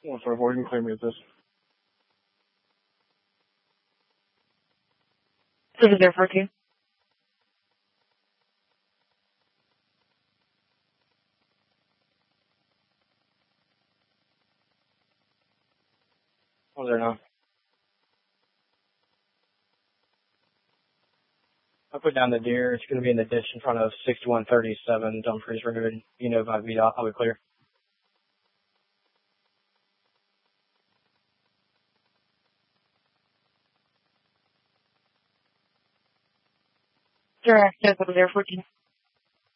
144, you can clear me with this. 7042. What was there now? I put down the deer. It's going to be in the ditch in front of 6137 Dumfries Road. You know, by VDOT, I'll be clear. Direct 7014.